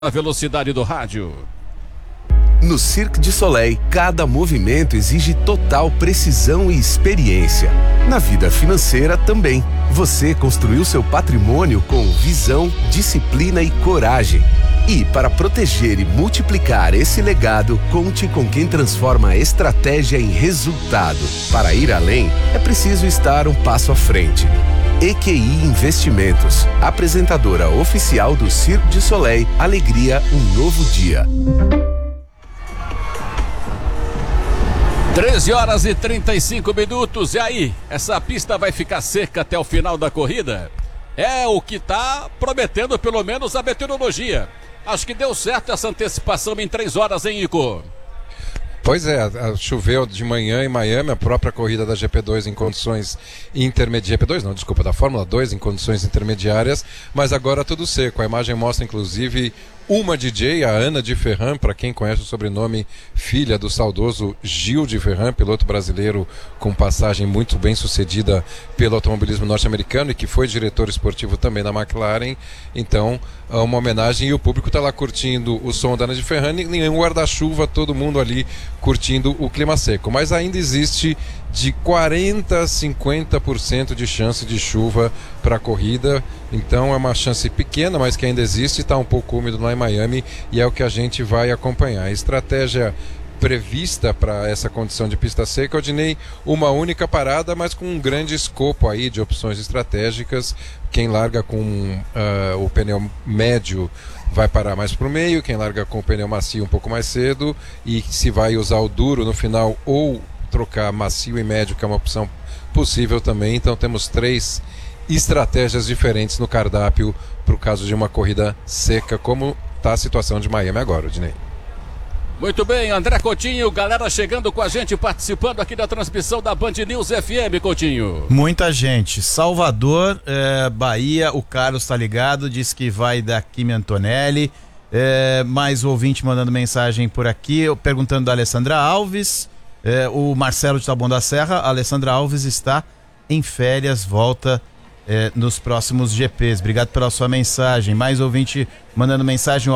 A velocidade do rádio. No Cirque du Soleil, cada movimento exige total precisão e experiência. Na vida financeira também. Você construiu seu patrimônio com visão, disciplina e coragem. E para proteger e multiplicar esse legado, conte com quem transforma a estratégia em resultado. Para ir além, é preciso estar um passo à frente. EQI Investimentos, apresentadora oficial do Cirque du Soleil, alegria, um novo dia. 13h35. E aí, essa pista vai ficar seca até o final da corrida? É o que está prometendo pelo menos a meteorologia. Acho que deu certo essa antecipação em 3 horas, hein, Ico? Pois é, choveu de manhã em Miami, a própria corrida da GP2 em condições intermediárias, da Fórmula 2 em condições intermediárias, mas agora tudo seco. A imagem mostra inclusive uma DJ, a Ana de Ferran, para quem conhece o sobrenome, filha do saudoso Gil de Ferran, piloto brasileiro com passagem muito bem sucedida pelo automobilismo norte-americano e que foi diretor esportivo também da McLaren. Então, uma homenagem, e o público está lá curtindo o som da Ana de Ferran, e nenhum guarda-chuva, todo mundo ali curtindo o clima seco. Mas ainda existe de 40% a 50% de chance de chuva para a corrida, então é uma chance pequena, mas que ainda existe. Está um pouco úmido lá em Miami e é o que a gente vai acompanhar. A estratégia prevista para essa condição de pista seca, Odinei, uma única parada, mas com um grande escopo aí de opções estratégicas. Quem larga com o pneu médio vai parar mais para o meio, quem larga com o pneu macio um pouco mais cedo, e se vai usar o duro no final ou trocar macio e médio, que é uma opção possível também. Então temos 3 estratégias diferentes no cardápio para o caso de uma corrida seca, como está a situação de Miami agora, Odinei. Muito bem, André Coutinho, galera chegando com a gente, participando aqui da transmissão da Band News FM, Coutinho. Muita gente. Salvador, Bahia, o Carlos tá ligado, diz que vai da Kimi Antonelli. Mais ouvinte mandando mensagem por aqui, perguntando da Alessandra Alves. O Marcelo de Taboão da Serra, a Alessandra Alves está em férias, volta nos próximos GPs. Obrigado pela sua mensagem. Mais ouvinte mandando mensagem.